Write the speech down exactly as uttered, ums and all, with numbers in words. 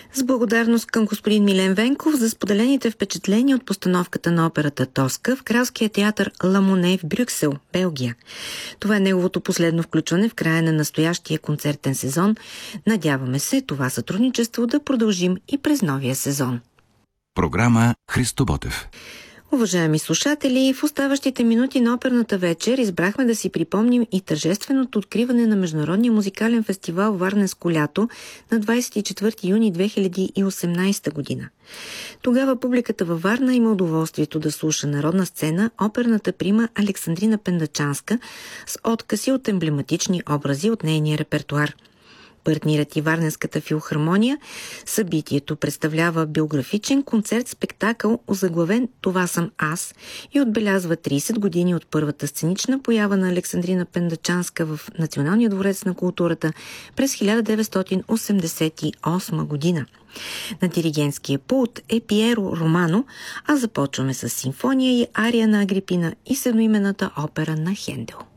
С благодарност към господин Милен Венков за споделените впечатления от постановката на операта Тоска в Кралския театър Ла Моне в Брюксел, Белгия. Това е неговото последно включване в края на настоящия концертен сезон. Надяваме се това сътрудничество да продължим и през новия сезон. Програма Христо Ботев. Уважаеми слушатели, в оставащите минути на оперната вечер избрахме да си припомним и тържественото откриване на Международния музикален фестивал Варненско лято на двадесет и четвърти юни две хиляди и осемнадесета година. Тогава публиката във Варна има удоволствието да слуша народна сцена оперната прима Александрина Пендачанска с откъси от емблематични образи от нейния репертуар. Партнират и Варненската филхармония. Събитието представлява биографичен концерт-спектакъл, озаглавен "Това съм аз" и отбелязва тридесет години от първата сценична поява на Александрина Пендачанска в Националния дворец на културата през хиляда деветстотин осемдесет и осма година. На диригентския пулт е Пиеро Романо, а започваме с симфония и ария на Агрипина и седмоименната опера на Хендел.